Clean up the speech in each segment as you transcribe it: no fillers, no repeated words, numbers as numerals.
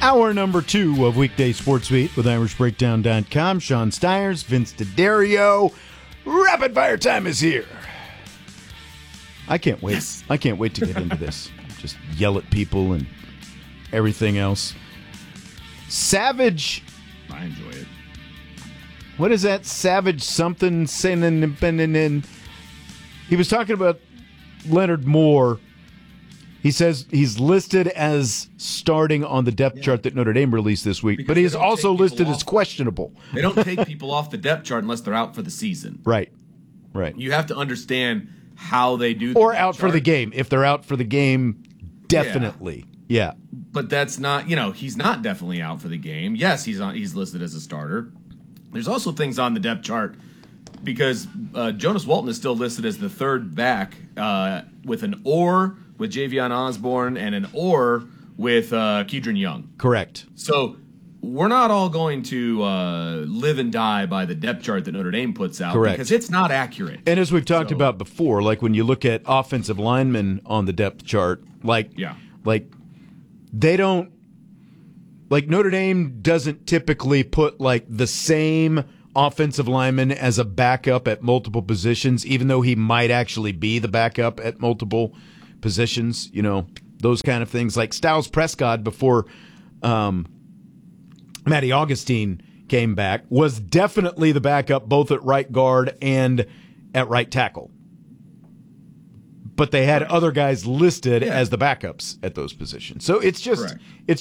Hour number 2 of Weekday Sports Beat with IrishBreakdown.com. Sean Stiers, Vince D'Addario. Rapid fire time is here. I can't wait. Yes. I can't wait to get into this. Just yell at people and everything else. Savage. I enjoy it. What is that? Savage something saying. He was talking about Leonard Moore. He says he's listed as starting on the depth chart that Notre Dame released this week, because but he is also listed as questionable. They don't take people off the depth chart unless they're out for the season. Right. You have to understand how they do. Or out for the game. If they're out for the game, definitely. Yeah. But that's not. He's not definitely out for the game. Yes, he's listed as a starter. There's also things on the depth chart because Jonas Walton is still listed as the third back with an or with Javion Osborne and an or with Kedron Young. Correct. So we're not all going to live and die by the depth chart that Notre Dame puts out. Correct. Because it's not accurate. And as we've talked about before, like when you look at offensive linemen on the depth chart, like they don't, like Notre Dame doesn't typically put like the same offensive lineman as a backup at multiple positions, even though he might actually be the backup at multiple positions, those kind of things. Like Styles Prescott before Matty Augustine came back was definitely the backup both at right guard and at right tackle. But they had other guys listed as the backups at those positions. So it's just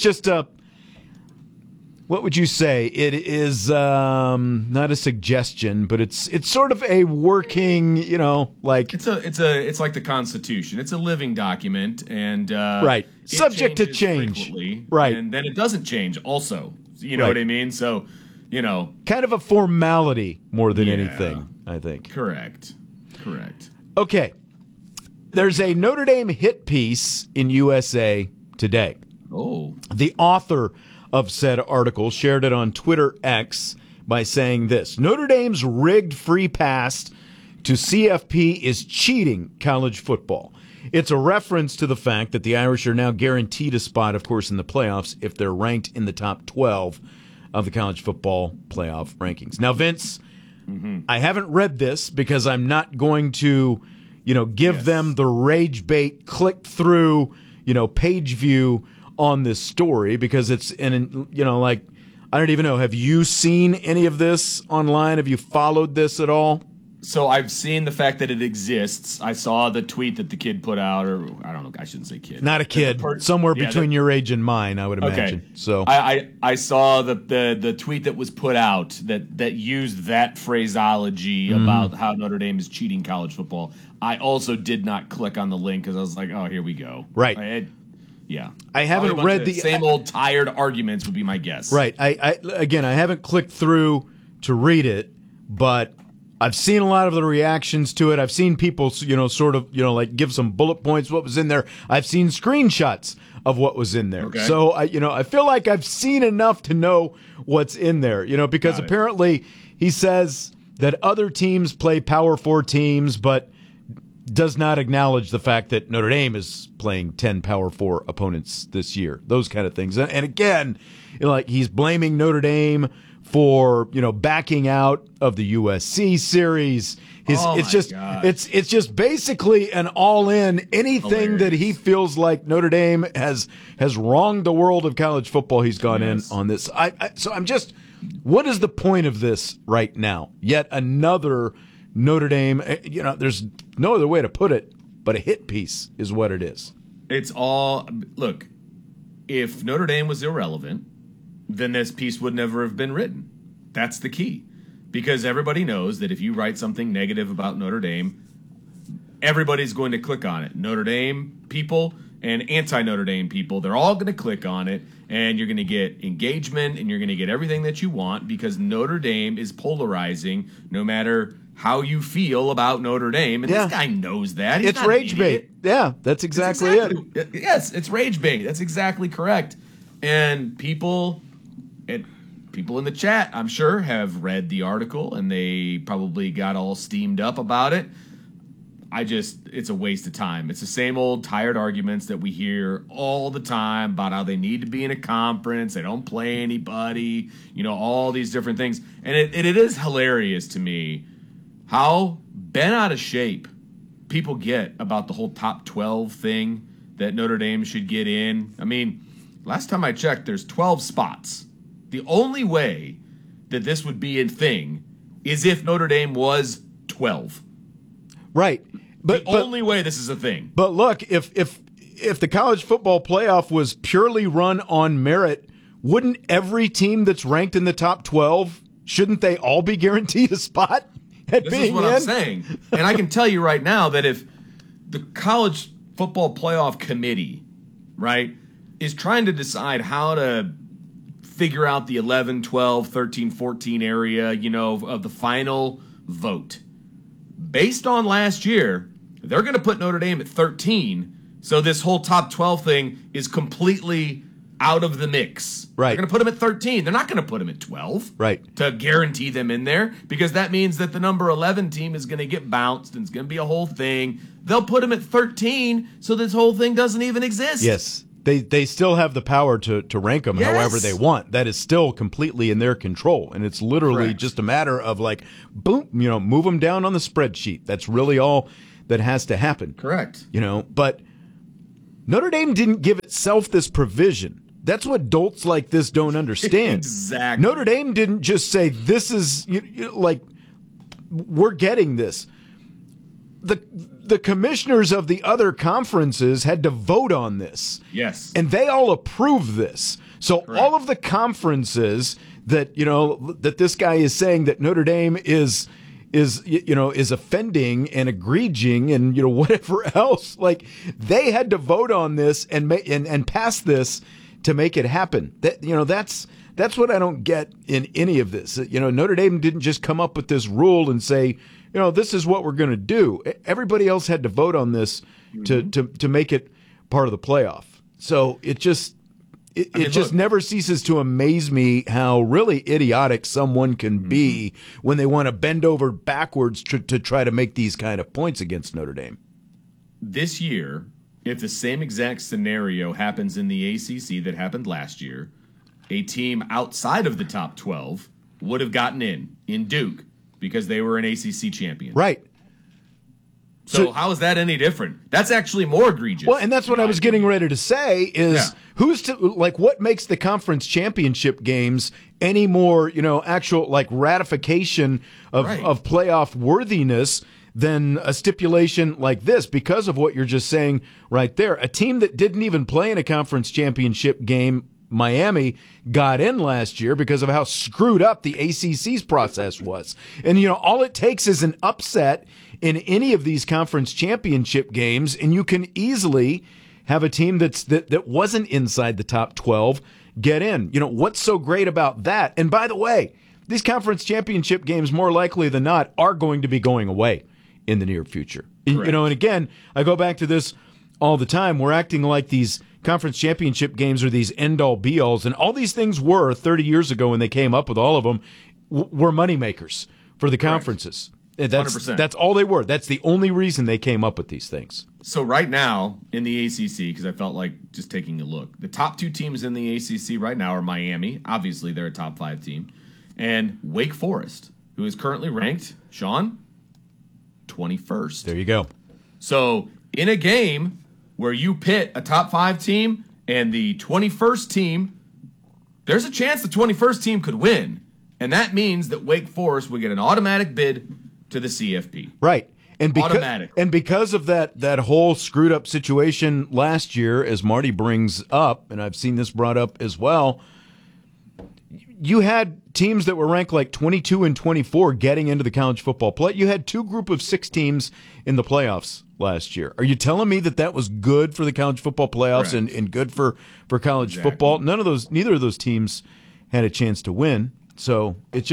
what would you say? It is not a suggestion, but it's sort of a working, like it's like the Constitution. It's a living document, and subject to change, right? And then it doesn't change. Also, you know what I mean. So, kind of a formality more than anything, I think. Correct. Okay, there's a Notre Dame hit piece in USA Today. Oh, the author of said article shared it on Twitter X by saying this: Notre Dame's rigged free pass to CFP is cheating college football. It's a reference to the fact that the Irish are now guaranteed a spot, of course, in the playoffs if they're ranked in the top 12 of the college football playoff rankings. Now, Vince, I haven't read this because I'm not going to, give them the rage bait click through, page view on this story because it's I don't even know. Have you seen any of this online? Have you followed this at all? So I've seen the fact that it exists. I saw the tweet that the kid put out, or I don't know. I shouldn't say kid. Not a kid. Somewhere between your age and mine, I would imagine. Okay. So I saw the tweet that was put out that used that phraseology about how Notre Dame is cheating college football. I also did not click on the link because I was like, oh, here we go. Right. I haven't read the same old tired arguments would be my guess. Right. I haven't clicked through to read it, but I've seen a lot of the reactions to it. I've seen people, like give some bullet points what was in there. I've seen screenshots of what was in there. Okay. So I feel like I've seen enough to know what's in there, because apparently he says that other teams play Power 4 teams, but does not acknowledge the fact that Notre Dame is playing 10 Power 4 opponents this year. Those kind of things. And again, he's blaming Notre Dame for, backing out of the USC series. It's just basically an all-in anything that he feels like Notre Dame has wronged the world of college football. He's gone in on this. So I'm just, what is the point of this right now? Yet another Notre Dame, there's no other way to put it, but a hit piece is what it is. It's all, look, if Notre Dame was irrelevant, then this piece would never have been written. That's the key. Because everybody knows that if you write something negative about Notre Dame, everybody's going to click on it. Notre Dame people and anti-Notre Dame people, they're all going to click on it, and you're going to get engagement, and you're going to get everything that you want because Notre Dame is polarizing no matter how you feel about Notre Dame, and this guy knows that. It's rage bait. Yeah, that's exactly it. Yes, it's rage bait. That's exactly correct. And people in the chat, I'm sure, have read the article, and they probably got all steamed up about it. it's a waste of time. It's the same old tired arguments that we hear all the time about how they need to be in a conference, they don't play anybody, all these different things. And it is hilarious to me how bent out of shape people get about the whole top 12 thing that Notre Dame should get in. I mean, last time I checked, there's 12 spots. The only way that this would be a thing is if Notre Dame was 12. Right. But the only way this is a thing. But look, if the college football playoff was purely run on merit, wouldn't every team that's ranked in the top 12, shouldn't they all be guaranteed a spot at this being is what in? I'm saying. And I can tell you right now that if the college football playoff committee, right, is trying to decide how to figure out the 11, 12, 13, 14 area, of the final vote. Based on last year, they're going to put Notre Dame at 13, so this whole top 12 thing is completely out of the mix. Right. They're going to put them at 13. They're not going to put them at 12 right, to guarantee them in there, because that means that the number 11 team is going to get bounced and it's going to be a whole thing. They'll put them at 13, so this whole thing doesn't even exist. Yes. They still have the power to rank them however they want. That is still completely in their control. And it's literally just a matter of like, boom, move them down on the spreadsheet. That's really all that has to happen. Correct. But Notre Dame didn't give itself this provision. That's what dolts like this don't understand. Exactly. Notre Dame didn't just say, this is, we're getting this. The commissioners of the other conferences had to vote on this. Yes. And they all approved this. So all of the conferences that, that this guy is saying that Notre Dame is offending and egreging and, whatever else, like they had to vote on this and pass this to make it happen. That's what I don't get in any of this. Notre Dame didn't just come up with this rule and say, this is what we're going to do. Everybody else had to vote on this to make it part of the playoff. So it just never ceases to amaze me how really idiotic someone can be when they want to bend over backwards to try to make these kind of points against Notre Dame. This year, if the same exact scenario happens in the ACC that happened last year, a team outside of the top 12 would have gotten in Duke, because they were an ACC champion. Right. So how is that any different? That's actually more egregious. Well, and that's what I was getting ready to say is what makes the conference championship games any more, actual ratification of playoff worthiness than a stipulation like this, because of what you're just saying right there. A team that didn't even play in a conference championship game, Miami, got in last year because of how screwed up the ACC's process was. And, all it takes is an upset in any of these conference championship games, and you can easily have a team that wasn't inside the top 12 get in. What's so great about that? And by the way, these conference championship games, more likely than not, are going to be going away in the near future. And again, I go back to this all the time. We're acting like these conference championship games are these end-all be-alls, and all these things were 30 years ago when they came up with all of them were moneymakers for the conferences. That's 100%. That's all they were. That's the only reason they came up with these things. So right now in the ACC, because I felt like just taking a look, the top two teams in the ACC right now are Miami. Obviously, they're a top 5 team. And Wake Forest, who is currently ranked, Sean, 21st. There you go. So in a game where you pit a top 5 team and the 21st team, there's a chance the 21st team could win. And that means that Wake Forest would get an automatic bid to the CFP. Right. And automatically. Because of that whole screwed up situation last year, as Marty brings up, and I've seen this brought up as well, you had teams that were ranked like 22 and 24 getting into the college football play. You had 2 group of 6 teams in the playoffs last year. Are you telling me that was good for the college football playoffs and good for college football? Neither of those teams had a chance to win. So it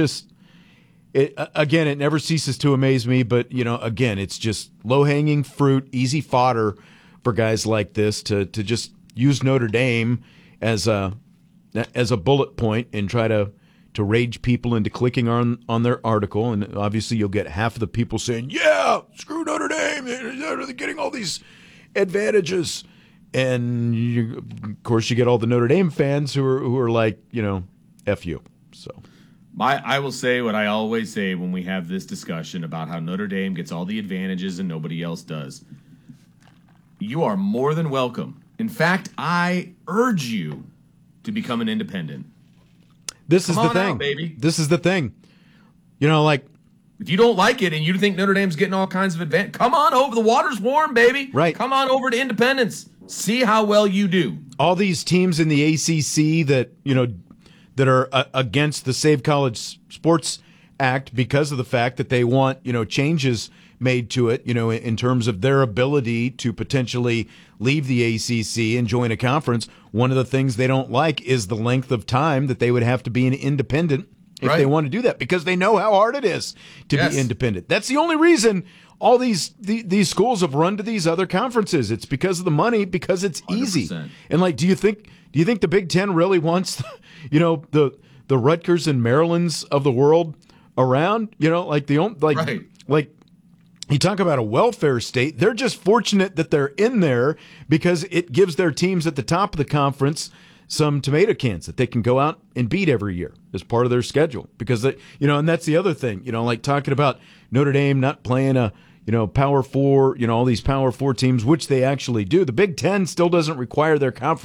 never ceases to amaze me. But, again, it's just low-hanging fruit, easy fodder for guys like this to just use Notre Dame as a bullet point and try to rage people into clicking on their article. And obviously you'll get half of the people saying, yeah, screw Notre Dame. Dame, they're getting all these advantages. And, of course, you get all the Notre Dame fans who are like, F you. So I will say what I always say when we have this discussion about how Notre Dame gets all the advantages and nobody else does. You are more than welcome. In fact, I urge you to become an independent. This is the thing, out, baby. This is the thing. If you don't like it and you think Notre Dame's getting all kinds of advantage, come on over. The water's warm, baby. Right. Come on over to Independence. See how well you do. All these teams in the ACC that are against the Save College Sports Act because of the fact that they want, changes made to it, in terms of their ability to potentially leave the ACC and join a conference. One of the things they don't like is the length of time that they would have to be an independent if they want to do that, because they know how hard it is to be independent. That's the only reason all these schools have run to these other conferences. It's because of the money, because it's 100%. Easy. And do you think the Big Ten really wants, the Rutgers and Marylands of the world around? Like you talk about a welfare state. They're just fortunate that they're in there because it gives their teams at the top of the conference some tomato cans that they can go out and beat every year as part of their schedule. Because and that's the other thing, like talking about Notre Dame not playing a Power Four, all these Power Four teams, which they actually do. The Big Ten still doesn't require their conference